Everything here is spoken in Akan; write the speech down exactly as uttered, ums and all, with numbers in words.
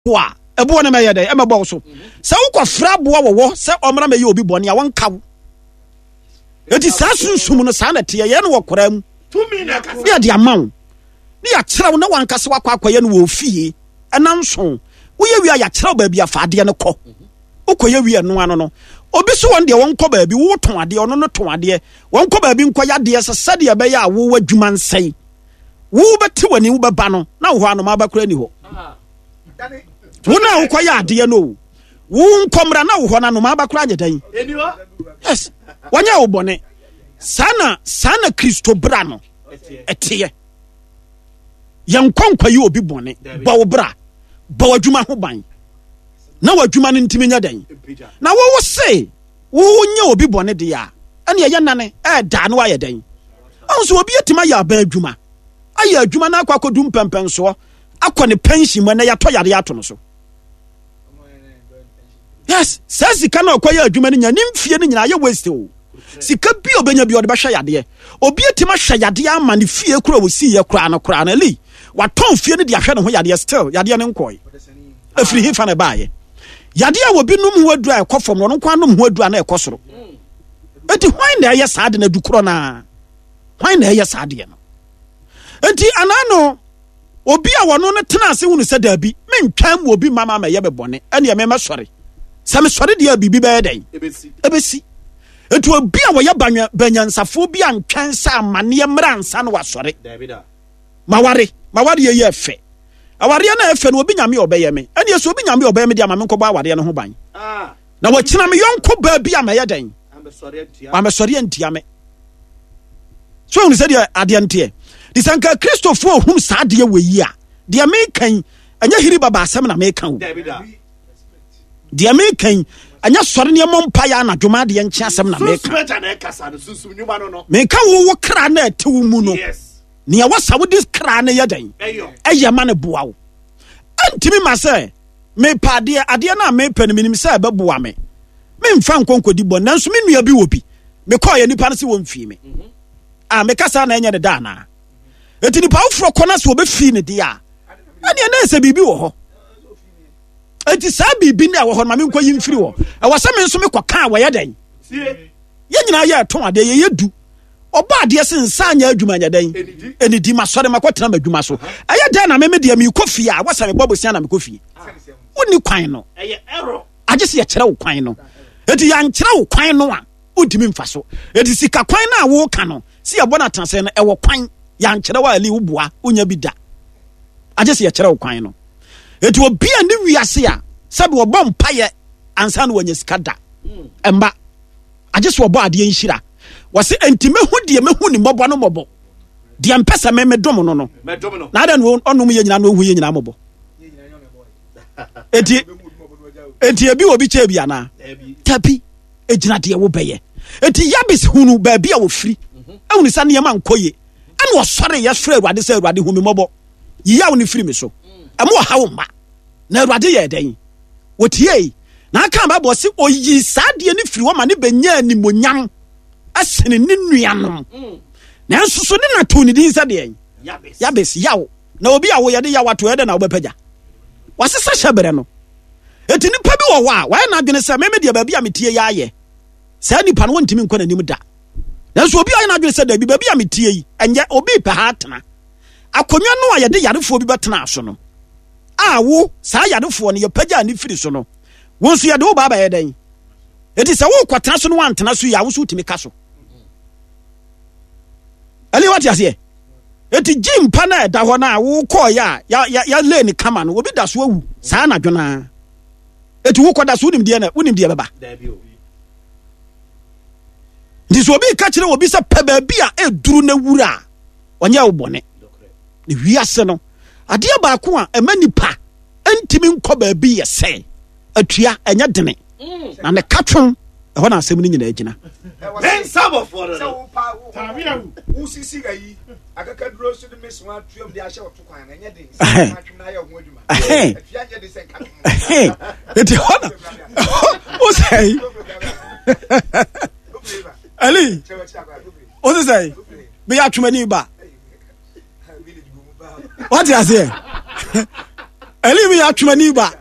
boa ebo na meye dey e mebo so se ukofra boa wowo se omra meye obi bone ya wonka eti sa sunsum no sa na te ye no wokora mu tumi na kasa ya de amaw ni ya kyerɛw na wanka se wakwa akwaye no wo fie ɛnanso woyɛ wi ya kyerɛw ba bia fa ade no kɔ ukoye wi eno ano no obi so won de won kɔ ba bi wo ton ade ono no ton ade won kɔ ba bi nkɔ ya de se sade ya be ya wo wadwuma nsɛn wo bɛte wani wo bɛba no na wo ano ma bakura ni hɔ wona wo kɔ ya ade no wo nkomra na wo hɔ na no ma bakura nyedan eniwa yes wanya wo bone sana sana Kristo bra no etiye yankwankwa yi obi bone ba wo bra ba wadwuma ho ban na wadwuma no ntimi nya dan na wo wo se wo nya obi bone de ya ene ye nane e da no aye dan onso obi etima ya ba adwuma aye adwuma na akwa kodum pempenso akọ ne pension mo na ya to yare ato no so yes says sika na okoye adwuma no nya ne mfie no nyina ye waste o sika bi obenya bi ode ba hwa yade obi etima hwa yade ama ne fie kura wo si ye kura na kura na li waton fie no de ahwe ne ho yade still yade ne nkoi afiri hifa na baaye yade a obi num ho adura ekofom no nkwa num ho adura na ekosoro enti hwan na ye saade na dukuro na hwan na ye saade no enti anano obi a wono ne tena ase hunu sada bi mentwan obi mama ma ye bebone ene ye mema sori se me sori de bibi be den ebesi ebesi etu obi a wo ye banwa banyansafo bi antwan sa amane mra nsa no wasori davida maware maware ye ye fe aware na efe no obi nyame obeye me ene yeso obi nyame obeye me de amame nkoba aware no ho ban ah na wakina me yonko ba bi amaye den ambesori antia ambesori antia me so unu se de ade antie di sanka Kristofo ohum saade ye weyi a de amekan anya hiri baba asem na mekan wo de amekan anya sori ne mompa ya na dwuma de nche asem na mekan mekan wo wo kra na tewu mu no ne ya wasa wo dis kra na yadan eye ma ne boa wo antimi ma se me pa de ade na me pa ne minim se be boa me me mfa nkonkodi bo nanso me nua bi wo bi me call ye nipa no se wo mfi me ah me kasa na enye de da na eti nipa ufro kona so obefi ne dia ane na ese bibi wo ho eti sa bibi ne wo ho ma me nko yi mfiri wo e wo se me nso me koka wo ye dan ye nyina ye ton ade ye yedu oba ade se nsa anya adwuma nya dan eni di masore makotena madwuma so eye dan na me me de me kofi a wo se me bobosia na me kofi woni kwan no eye error age se ye kire wo kwan no eti ya nkire wo kwan no a udimi mfa so eti sika kwan na wo ka no si ye bona tanse no e wo kwan ya nkire wa ali ubua unya bi da age se ye kire wo kwan no eti obi a ne wiase a sabe wo bom paye ansa no wanya sika da emba age se wo bo ade nhira wase entime hu de me hu ni mobo no mobo de ampesa me me dom no no me dom no na ada no onum ye nyina no hu ye nyina mobo eti eti ebi obi che bi ana tapi ejina de wo beye eti yabis hunu ba bi a wo firi ehunu sa ne yema nkoye ane wo sore ye frɛ Awurade sɛ Awurade hu me mobo yiya wo ne firi me so amo ha wo ma na Awurade ye den wotie na aka ba bo se oyi saade ne firi wo ma ne benya ni monyam asene ne nuanom na nso so ne na to ne din sade en yabes yabes yawo na obi a wo ye de yawo to ye de na wo bepagya wasesa hyebere no eti nipa bi wo wa wa na adwene se me me de ba bi a metie ya ye sa nipa no wontimi nkɔ nanim da na nso obi a na adwene se da bi ba bi a metie yi enye obi pe ha tena akonwa no a ye de yarefo bi betena so no a wo sa yarefo no ye pagya ne firi so no wo nso ye de wo ba ba ye den eti se wo kwatena so no wantena so ya wo so utimi ka so ali what you say eti jimpa na da ho na wo kɔ ya ya ya le ni kama no obi da so awu saa na dwona eti wo kɔ da so unim de na unim de baba ndi so obi ka kire obi se pa ba bi a eduru na wura onye wo bone ne wiase no ade ba ko a emanipa entimi nkɔ ba bi ye se atua enya dene na ne katwon e ho na asɛm ni nyina agina en sabo for the tawia usisi gayi akaka duro so de meswa atuam de ahye otokwan na nya de atwem na ya ho adwuma atua nya de se katwon eti ho na o sei ali o sei me ya atwem ni ba what you say Eli mi atwema ni ba